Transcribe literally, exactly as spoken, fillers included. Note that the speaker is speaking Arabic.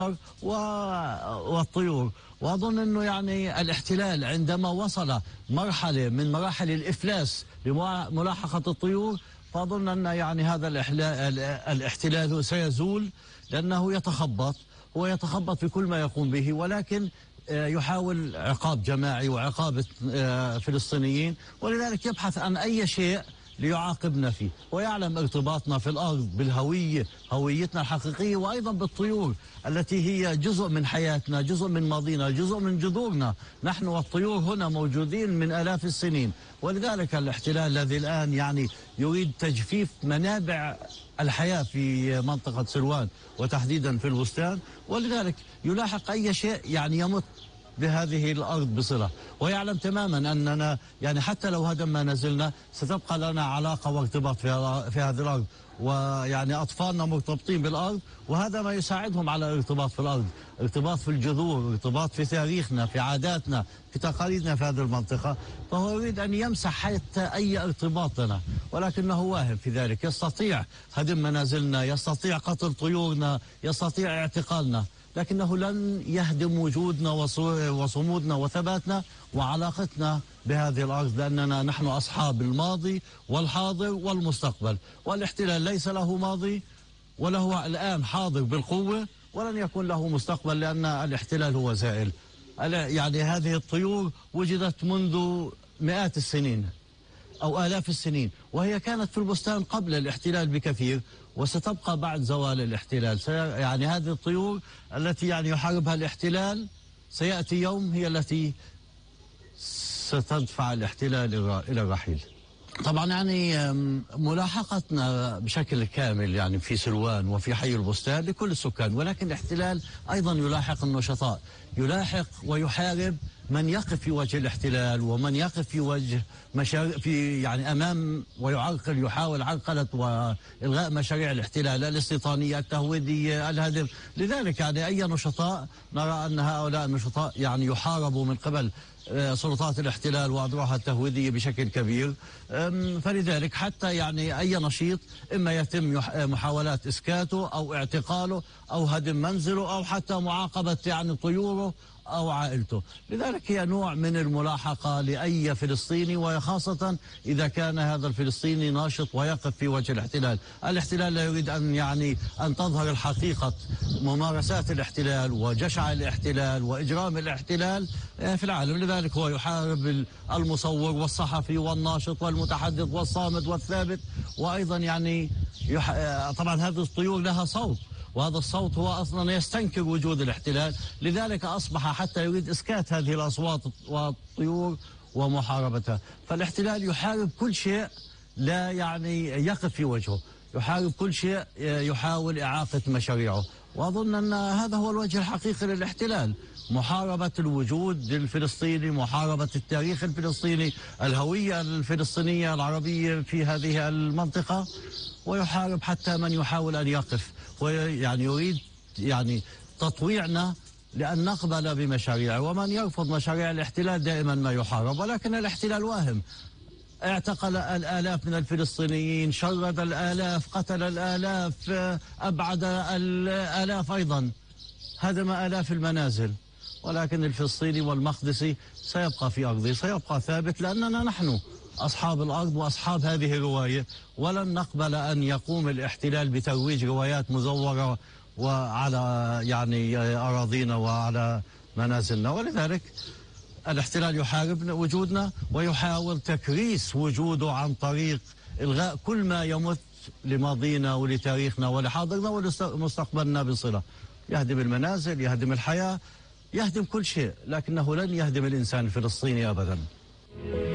والطيور. وأظن أنه يعني الاحتلال عندما وصل مرحلة من مراحل الإفلاس لملاحقة الطيور، فأظن أن يعني هذا الاحتلال سيزول، لأنه يتخبط ويتخبط في كل ما يقوم به، ولكن يحاول عقاب جماعي وعقاب فلسطينيين، ولذلك يبحث عن أي شيء ليعاقبنا فيه، ويعلم ارتباطنا في الأرض بالهوية، هويتنا الحقيقية، وأيضا بالطيور التي هي جزء من حياتنا، جزء من ماضينا، جزء من جذورنا. نحن والطيور هنا موجودين من آلاف السنين، ولذلك الاحتلال الذي الآن يعني يريد تجفيف منابع الحياة في منطقة سلوان وتحديدا في البستان، ولذلك يلاحق أي شيء يعني يمت بهذه الأرض بصلة، ويعلم تماما أننا يعني حتى لو هدم ما نزلنا ستبقى لنا علاقة وارتباط في, في هذه الأرض، ويعني أطفالنا مرتبطين بالأرض، وهذا ما يساعدهم على ارتباط في الأرض، ارتباط في الجذور، ارتباط في تاريخنا، في عاداتنا، في تقاليدنا في هذه المنطقة. فهو يريد أن يمسح حتى أي ارتباط لنا، ولكنه واهم في ذلك، يستطيع هدم منازلنا، يستطيع قتل طيورنا، يستطيع اعتقالنا، لكنه لن يهدم وجودنا وصمودنا وثباتنا وعلاقتنا بهذه الأرض، لأننا نحن أصحاب الماضي والحاضر والمستقبل، والاحتلال ليس له ماضي وله الآن حاضر بالقوة، ولن يكون له مستقبل، لأن الاحتلال هو زائل. يعني هذه الطيور وجدت منذ مئات السنين أو آلاف السنين، وهي كانت في البستان قبل الاحتلال بكثير، وستبقى بعد زوال الاحتلال. يعني هذه الطيور التي يعني يحاربها الاحتلال سيأتي يوم هي التي ستدفع الاحتلال إلى الرحيل. طبعا يعني ملاحقتنا بشكل كامل يعني في سلوان وفي حي البستان لكل السكان، ولكن الاحتلال أيضا يلاحق النشطاء، يلاحق ويحارب من يقف في وجه الاحتلال، ومن يقف في وجه مشاريع في يعني امام ويعرقل، يحاول عرقله والغاء مشاريع الاحتلال الاستيطانيه، التهويديه، الهدم. لذلك يعني اي نشطاء نرى ان هؤلاء النشطاء يعني يحاربوا من قبل سلطات الاحتلال واذرعها التهويديه بشكل كبير. فلذلك حتى يعني اي نشيط اما يتم محاولات اسكاته او اعتقاله او هدم منزله او حتى معاقبه يعني طيوره أو عائلته. لذلك هي نوع من الملاحقة لأي فلسطيني، وخاصة إذا كان هذا الفلسطيني ناشط ويقف في وجه الاحتلال. الاحتلال لا يريد أن يعني أن تظهر الحقيقة ممارسات الاحتلال وجشع الاحتلال وإجرام الاحتلال في العالم، لذلك هو يحارب المصور والصحفي والناشط والمتحدث والصامت والثابت، وأيضا يعني يح... طبعا هذه الطيور لها صوت، وهذا الصوت هو أصلا يستنكر وجود الاحتلال، لذلك أصبح حتى يريد إسكات هذه الأصوات والطيور ومحاربتها. فالاحتلال يحارب كل شيء لا يعني يقف في وجهه، يحارب كل شيء يحاول إعاقة مشاريعه، وأظن أن هذا هو الوجه الحقيقي للاحتلال، محاربة الوجود الفلسطيني، محاربة التاريخ الفلسطيني، الهوية الفلسطينية العربية في هذه المنطقة، ويحارب حتى من يحاول أن يقف ويعني يريد يعني تطويعنا لأن نقبل بمشاريعه. ومن يرفض مشاريع الاحتلال دائما ما يحارب، ولكن الاحتلال واهم، اعتقل الآلاف من الفلسطينيين، شرد الآلاف، قتل الآلاف، أبعد الآلاف، أيضا هدم آلاف المنازل، ولكن الفلسطيني والمقدسي سيبقى في أرضه، سيبقى ثابت، لأننا نحن أصحاب الأرض وأصحاب هذه الرواية، ولن نقبل أن يقوم الاحتلال بترويج روايات مزورة وعلى يعني أراضينا وعلى منازلنا. ولذلك الاحتلال يحارب وجودنا ويحاول تكريس وجوده عن طريق إلغاء كل ما يمت لماضينا ولتاريخنا ولحاضرنا ولمستقبلنا بصلة. يهدم المنازل، يهدم الحياة، يهدم كل شيء، لكنه لن يهدم الإنسان الفلسطيني أبدا.